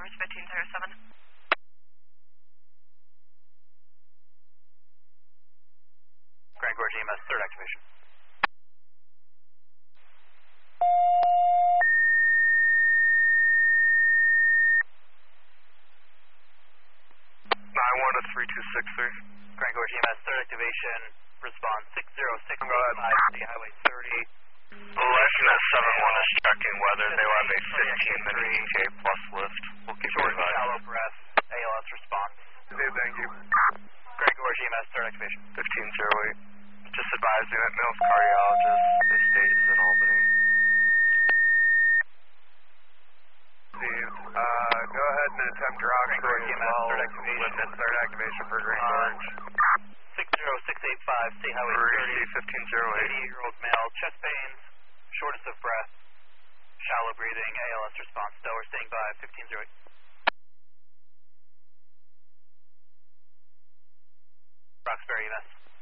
Towers 1507. Grand Gorge EMS, third activation. 9-1 to 3263. Grand Gorge EMS, third activation, response 60685, Highway 30. Legend at 7-1 is checking whether they will have a 15-minute ETA plus lift. We'll keep you Short, advised. shallow breath, ALS response. Okay, thank you. Grand Gorge EMS, third activation. 1508. Just advising that Mills cardiologist, the state is in Albany. Steve, go ahead and attempt your oxygen as well with the third activation for Grand Gorge. 60685, State Highway 30. 1508. 88-year-old male, chest pains, shortness of breath, shallow breathing, ALS response. Still, we're staying by 1508. Roxbury EMS.